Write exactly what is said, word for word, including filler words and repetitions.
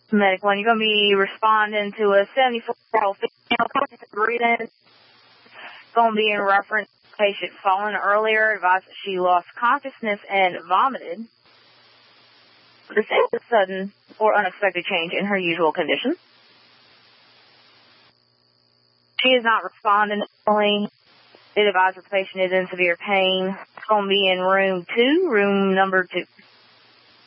Medic one, you're going to be responding to a seventy-four-year-old female conscious breathing. Going to be in reference to patient fallen earlier, advised that she lost consciousness and vomited. This is a sudden or unexpected change in her usual condition. She is not responding normally. It advised the patient is in severe pain. It's going to be in room two, room number two.